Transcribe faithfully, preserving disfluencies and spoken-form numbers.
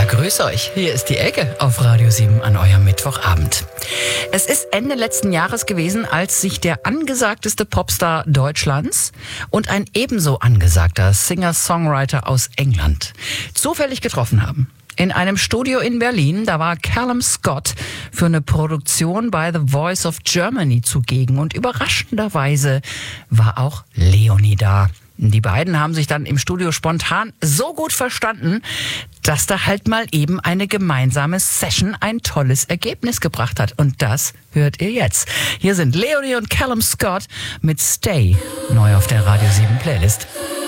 Ja, grüß euch. Hier ist die Ecke auf Radio sieben an eurem Mittwochabend. Es ist Ende letzten Jahres gewesen, als sich der angesagteste Popstar Deutschlands und ein ebenso angesagter Singer-Songwriter aus England zufällig getroffen haben. In einem Studio in Berlin, da war Callum Scott für eine Produktion bei The Voice of Germany zugegen und überraschenderweise war auch Leonie da. Die beiden haben sich dann im Studio spontan so gut verstanden, dass da halt mal eben eine gemeinsame Session ein tolles Ergebnis gebracht hat. Und das hört ihr jetzt. Hier sind Leonie und Callum Scott mit Stay, neu auf der Radio sieben Playlist.